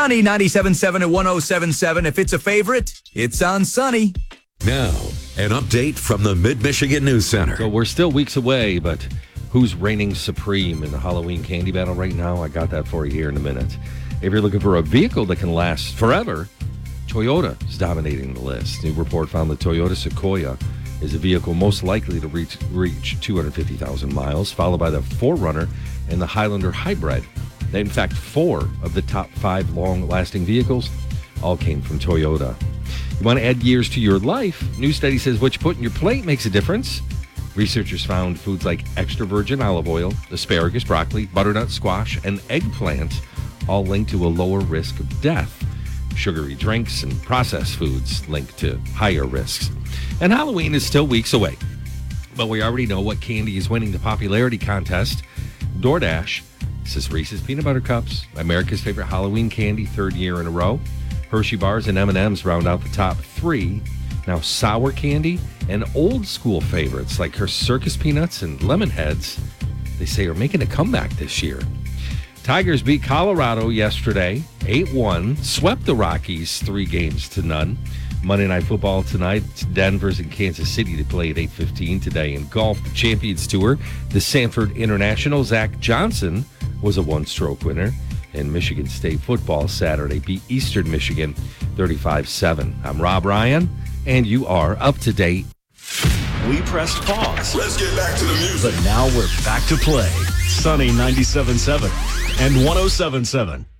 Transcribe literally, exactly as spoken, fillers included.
Sunny ninety-seven point seven and one oh seven point seven. If it's a favorite, it's on Sunny. Now, an update from the Mid-Michigan News Center. So we're still weeks away, but who's reigning supreme in the Halloween candy battle right now? I got that for you here in a minute. If you're looking for a vehicle that can last forever, Toyota is dominating the list. New report found the Toyota Sequoia is the vehicle most likely to reach, reach two hundred fifty thousand miles, followed by the four runner and the Highlander Hybrid. In fact, four of the top five long-lasting vehicles all came from Toyota. You want to add years to your life? New study says what you put in your plate makes a difference. Researchers found foods like extra virgin olive oil, asparagus, broccoli, butternut squash, and eggplant all linked to a lower risk of death. Sugary drinks and processed foods linked to higher risks. And Halloween is still weeks away. But we already know what candy is winning the popularity contest. DoorDash says Reese's Peanut Butter Cups, America's favorite Halloween candy, third year in a row. Hershey Bars and M and M's round out the top three. Now sour candy and old school favorites like her Circus Peanuts and Lemon Heads, they say are making a comeback this year. Tigers beat Colorado yesterday, eight one, swept the Rockies three games to none. Monday Night Football tonight, Denver's in Kansas City to play at eight fifteen today. In golf, the Champions Tour, the Sanford International, Zach Johnson was a one-stroke winner. And Michigan State football Saturday beat Eastern Michigan thirty-five seven. I'm Rob Ryan, and you are up to date. We pressed pause. Let's get back to the music. But now we're back to play. Sunny ninety-seven point seven and one oh seven point seven.